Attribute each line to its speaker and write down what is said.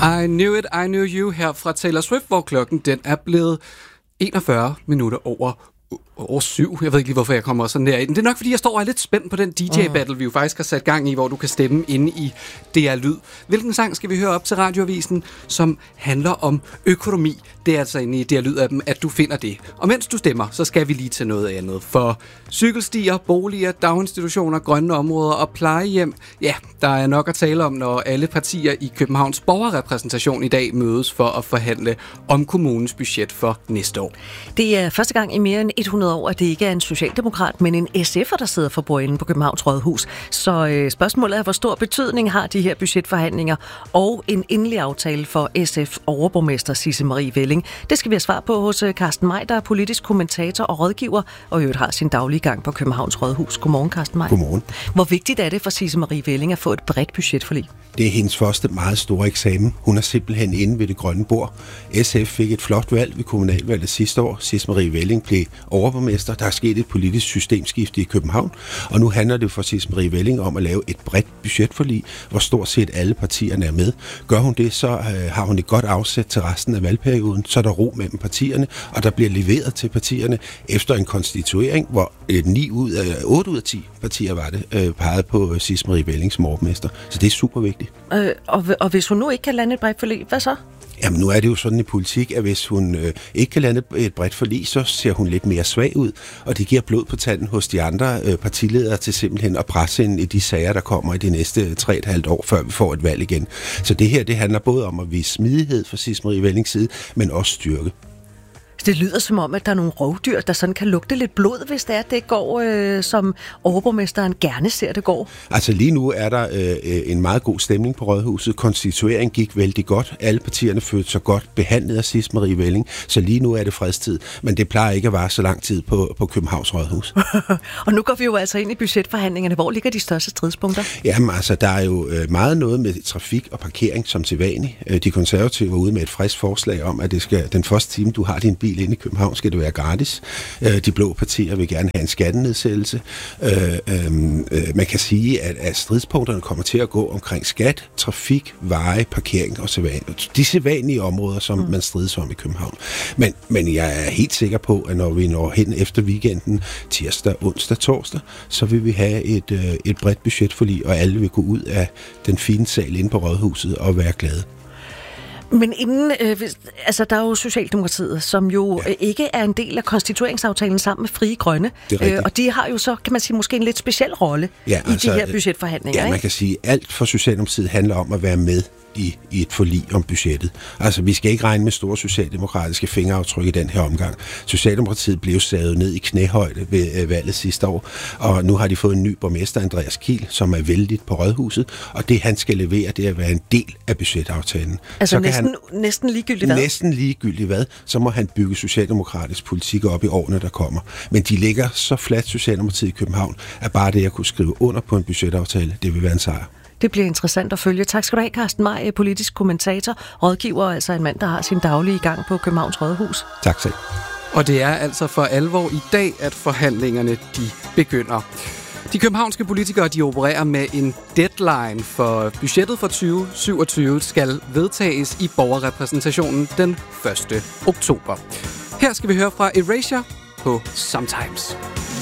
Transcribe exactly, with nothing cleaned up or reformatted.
Speaker 1: I Knew It, I Knew You her fra Taylor Swift, hvor klokken den er blevet enogfyrre minutter over over syv. Jeg ved ikke lige, hvorfor jeg kommer så nær i den. Det er nok, fordi jeg står og er lidt spændt på den D J-battle, vi jo faktisk har sat gang i, hvor du kan stemme inde i D R Lyd. Hvilken sang skal vi høre op til Radioavisen, som handler om økonomi? Det er altså inde i D R Lyd-appen, at du finder det. Og mens du stemmer, så skal vi lige til noget andet. For cykelstier, boliger, daginstitutioner, grønne områder og plejehjem, ja, der er nok at tale om, når alle partier i Københavns borgerrepræsentation i dag mødes for at forhandle om kommunens budget for næste år.
Speaker 2: Det er første gang i mere end hundrede år, at det ikke er en socialdemokrat, men en S F'er, der sidder for bordenden på Københavns Rådhus. Så øh, spørgsmålet er, hvor stor betydning har de her budgetforhandlinger og en endelig aftale for S F-overborgmester Sisse Marie Velling. Det skal vi have svar på hos Carsten May, der er politisk kommentator og rådgiver, og i øvrigt har sin daglige gang på Københavns Rådhus. Godmorgen, Carsten May.
Speaker 3: Godmorgen.
Speaker 2: Hvor vigtigt er det for Sisse Marie Velling at få et bredt budgetforlig?
Speaker 3: Det er hendes første meget store eksamen. Hun er simpelthen inde ved det grønne bord. S F fik et flot valg ved kommunalvalget sidste år. Sisse Marie Velling blev overborgmester. Der er sket et politisk systemskifte i København, og nu handler det for Sisse Marie Velling om at lave et bredt budgetforlig, hvor stort set alle partierne er med. Gør hun det, så øh, har hun et godt afsæt til resten af valgperioden, så er der ro mellem partierne, og der bliver leveret til partierne efter en konstituering, hvor øh, ni ud af, otte ud af ti partier var det, øh, pegede på Sisse Marie Velling som overborgmester. Så det er super vigtigt.
Speaker 2: Øh, og, og hvis hun nu ikke kan lande et bredt forlig, hvad så?
Speaker 3: Jamen, nu er det jo sådan i politik, at hvis hun øh, ikke kan lande et bredt forlig, så ser hun lidt mere svag ud, og det giver blod på tanden hos de andre øh, partiledere til simpelthen at presse ind i de sager, der kommer i de næste tre og et halvt år, før vi får et valg igen. Så det her, det handler både om at vise smidighed fra Sisse Marie Vellings side, men også styrke.
Speaker 2: Det lyder som om, at der er nogle rovdyr, der sådan kan lugte lidt blod, hvis det er, det går, øh, som overborgmesteren gerne ser det går.
Speaker 3: Altså lige nu er der øh, en meget god stemning på Rådhuset. Konstitueringen gik vældig godt. Alle partierne følte sig godt behandlet af Sisse Marie Velling, så lige nu er det fredstid. Men det plejer ikke at vare så lang tid på, på Københavns Rådhus.
Speaker 2: Og nu går vi jo altså ind i budgetforhandlingerne. Hvor ligger de største stridspunkter?
Speaker 3: Jamen altså, der er jo meget noget med trafik og parkering som sædvanligt. De konservative var ude med et frisk forslag om, at det skal, den første time, du har din bil inde i København, skal det være gratis. De blå partier vil gerne have en skattenedsættelse. Man kan sige, at stridspunkterne kommer til at gå omkring skat, trafik, veje, parkering og sædvanligt. De sædvanlige områder, som mm. man strides om i København. Men, men jeg er helt sikker på, at når vi når hen efter weekenden, tirsdag, onsdag, torsdag, så vil vi have et, et bredt budgetforlig, og alle vil gå ud af den fine sal inde på Rådhuset og være glade.
Speaker 2: Men inden, øh, altså der er jo Socialdemokratiet, som jo ja. ikke er en del af konstitueringsaftalen sammen med Frie Grønne, øh, og de har jo så, kan man sige, måske en lidt speciel rolle ja, altså, i de her budgetforhandlinger.
Speaker 3: Ja,
Speaker 2: ikke?
Speaker 3: Man kan sige, at alt for Socialdemokratiet handler om at være med i, i et forlig om budgettet. Altså, vi skal ikke regne med store socialdemokratiske fingeraftryk i den her omgang. Socialdemokratiet blev savet ned i knæhøjde ved øh, valget sidste år, og nu har de fået en ny borgmester, Andreas Kiel, som er vældigt på Rådhuset, og det, han skal levere, det er at være en del af budgetaftalen.
Speaker 2: Altså så næsten, han, næsten ligegyldigt hvad?
Speaker 3: Næsten ligegyldigt hvad, så må han bygge socialdemokratisk politik op i årene, der kommer. Men de ligger så fladt Socialdemokratiet i København, at bare det at kunne skrive under på en budgetaftale, det vil være en sejr.
Speaker 2: Det bliver interessant at følge. Tak skal du have, Carsten May, politisk kommentator, rådgiver, altså en mand, der har sin daglige gang på Københavns Rådhus.
Speaker 3: Tak selv.
Speaker 1: Og det er altså for alvor i dag, at forhandlingerne de begynder. De københavnske politikere de opererer med en deadline, for budgettet for tyve syvogtyve skal vedtages i borgerrepræsentationen den første oktober. Her skal vi høre fra Erasure på Sometimes.